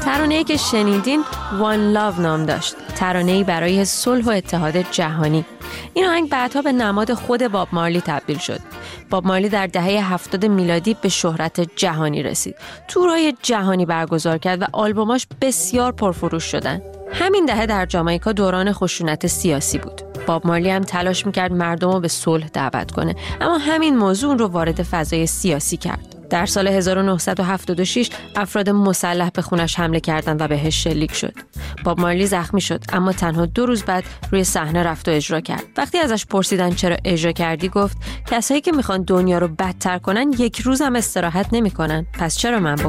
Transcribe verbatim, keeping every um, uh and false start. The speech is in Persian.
ترانه‌ای که شنیدین One Love نام داشت، ترانه‌ای برای صلح و اتحاد جهانی. این آهنگ بعدها به نماد خود باب مارلی تبدیل شد. باب مارلی در دهه هفتاد میلادی به شهرت جهانی رسید. تورهای جهانی برگزار کرد و آلبوماش بسیار پرفروش شدن. همین دهه در جامائیکا دوران خشونت سیاسی بود. باب مارلی هم تلاش میکرد مردم رو به صلح دعوت کنه، اما همین موضوع رو وارد فضای سیاسی کرد. در سال هزار و نهصد و هفتاد و شش افراد مسلح به خونش حمله کردند و بهش شلیک شد. باب مارلی زخمی شد، اما تنها دو روز بعد روی صحنه رفت و اجرا کرد. وقتی ازش پرسیدن چرا اجرا کردی، گفت کسایی که میخوان دنیا رو بدتر کنن یک روز هم استراحت نمیکنن، پس چرا من بکنم؟